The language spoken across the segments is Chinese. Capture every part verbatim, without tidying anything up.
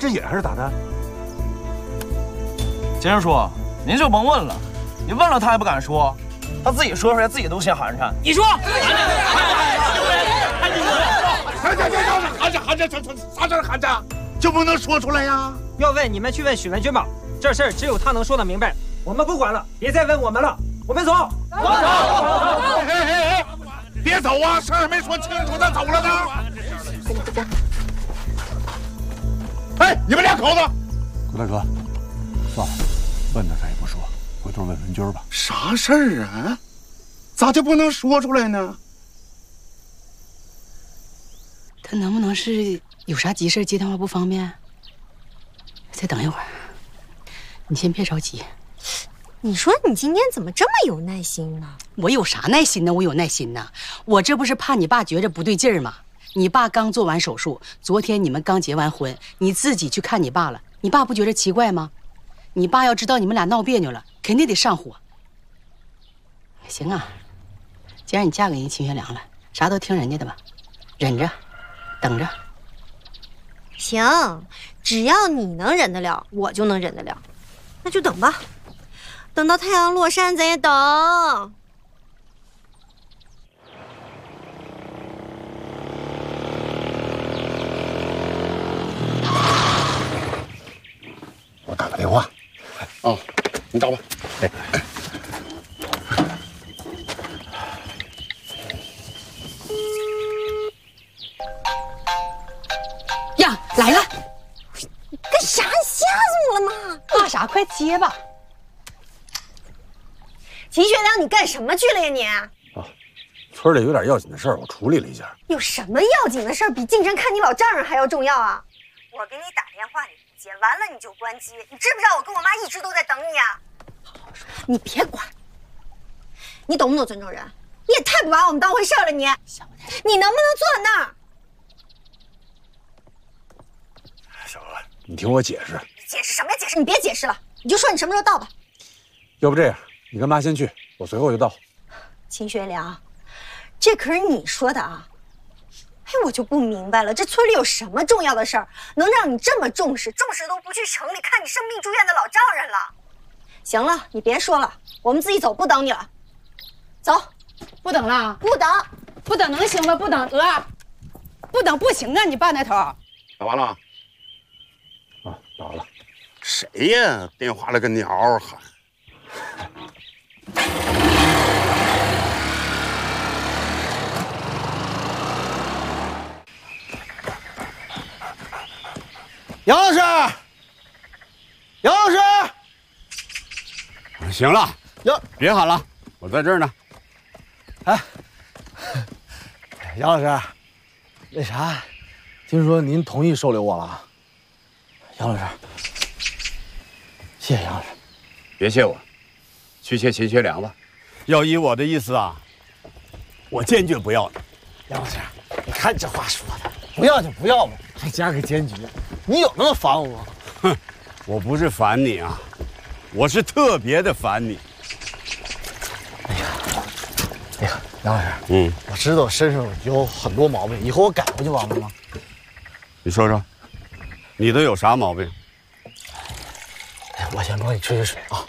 只眼还是咋的？ 金师叔，您就甭问了，你问了他也不敢说，他自己说出来自己都嫌寒碜。你说， 寒碜，寒碜，寒碜，啥事寒碜？就不能说出来呀？ 要问你们去问许文君吧，这事儿只有他能说得明白。我们不管了，别再问我们了，我们走。走走。 哎哎哎，别走啊！事儿没说清楚，咋走了呢？哎，你们俩口子！ 郭大哥，算了，问他他也不说，回头问文军吧。 啥事儿啊？咋就不能说出来呢？ 他能不能是有啥急事接电话不方便？再等一会儿，你先别着急。 你说你今天怎么这么有耐心呢？ 我有啥耐心呢？我有耐心呢。我这不是怕你爸觉着不对劲儿吗？你爸刚做完手术，昨天你们刚结完婚，你自己去看你爸了，你爸不觉着奇怪吗？你爸要知道你们俩闹别扭了，肯定得上火。行啊，既然你嫁给人秦学良了，啥都听人家的吧，忍着，等着。 行，只要你能忍得了，我就能忍得了，那就等吧。等到太阳落山，咱也等。 我打个电话。哦，你打吧。哎。 呀，来了！ 你干啥？你吓死我了吗？ 怕啥？快接吧。 秦学良，你干什么去了呀你？啊， 村里有点要紧的事儿，我处理了一下。 有什么要紧的事儿比进城看你老丈人还要重要啊？我给你打电话你不接，完了你就关机，你知不知道我跟我妈一直都在等你啊？好好说，你别管。你懂不懂尊重人？你也太不把我们当回事了，你。你能不能坐那儿？ 小娥，你听我解释。 你解释什么呀？解释？你别解释了，你就说你什么时候到吧。 要不这样，你跟妈先去，我随后就到。 秦学良，这可是你说的啊！哎，我就不明白了，这村里有什么重要的事儿，能让你这么重视，重视都不去城里看你生病住院的老丈人了？行了，你别说了，我们自己走，不等你了。走， 不等了， 不等， 不等能行吗？不等得，不等不行啊！你爸那头打完了？ 啊，打完了。 谁呀？电话了个鸟喊。 杨老师，杨老师， 行了， 杨， 别喊了，我在这儿呢。 哎，杨老师，那啥，听说您同意收留我了？杨老师，谢谢杨老师。 别谢我，去谢秦学良吧。要依我的意思啊，我坚决不要你。 杨老师，你看这话说的，不要就不要吧，还加个坚决，你有那么烦我吗？ 哼，我不是烦你啊，我是特别的烦你。 哎呀，哎呀，杨老师， 嗯， 我知道身上有很多毛病，以后我改不就完了吗？ 你说说，你都有啥毛病？ 哎，我先帮你吹吹水啊。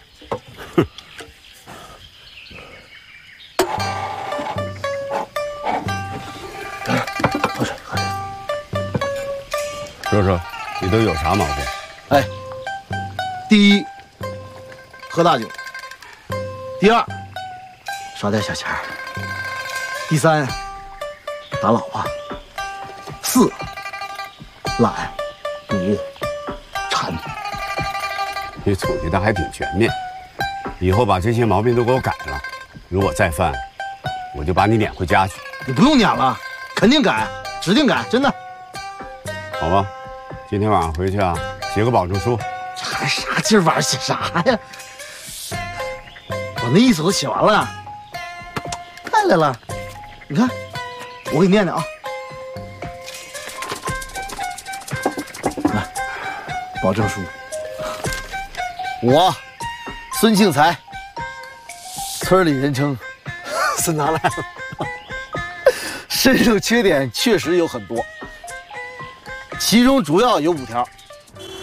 喝水，喝水。 说说，你都有啥毛病？ 哎，第一，喝大酒；第二，耍点小钱儿；第三，打老婆；四，懒；五，馋。 你总结的还挺全面，以后把这些毛病都给我改了。如果再犯，我就把你撵回家去。 你不用撵了，肯定改，指定改，真的。 好吧，今天晚上回去啊，写个保证书。 这还啥？今儿晚上写啥呀？我那意思都写完了。太来了，你看，我给你念念啊。来，保证书。我，孙庆才，村里人称孙大赖，身上缺点确实有很多，其中主要有五条：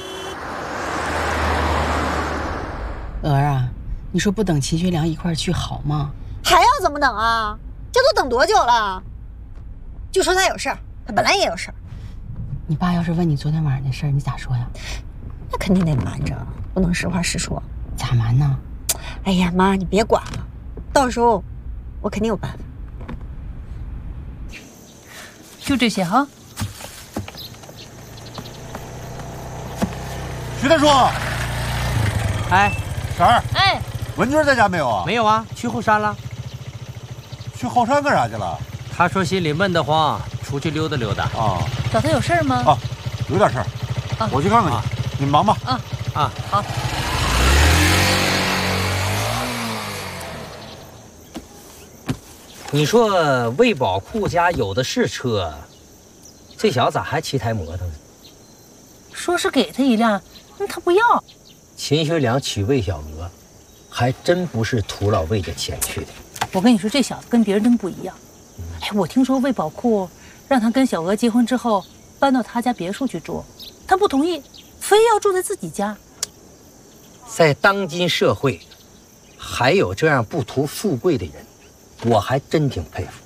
娥儿啊，你说不等秦学良一块儿去好吗？ 还要怎么等啊？这都等多久了？就说他有事儿，他本来也有事儿。 你爸要是问你昨天晚上的事儿，你咋说呀？ 那肯定得瞒着，不能实话实说。 咋瞒呢？ 哎呀妈，你别管了，到时候我肯定有办法。 就这些哈。 徐大叔， 哎， 婶儿， 哎， 文军在家没有啊？ 没有啊，去后山了。 去后山干啥去了？ 他说心里闷得慌，出去溜达溜达。 啊， 找他有事儿吗？ 啊，有点事儿， 啊我去看看去。你们忙吧。 啊啊， 好。 你说魏宝库家有的是车，这小子咋还骑台摩托呢？ 说是给他一辆，那他不要。 秦学良娶魏小娥，还真不是图老魏的钱去的。 我跟你说，这小子跟别人真不一样。哎，我听说魏宝库让他跟小娥结婚之后搬到他家别墅去住，他不同意，非要住在自己家。 在当今社会，还有这样不图富贵的人，我还真挺佩服。